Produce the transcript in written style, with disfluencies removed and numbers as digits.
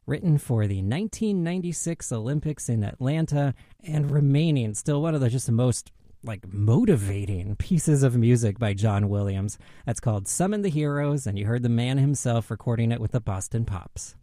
written for the 1996 Olympics in Atlanta, and remaining still one of the just most motivating pieces of music by John Williams. That's called Summon the Heroes, and you heard the man himself recording it with the Boston Pops.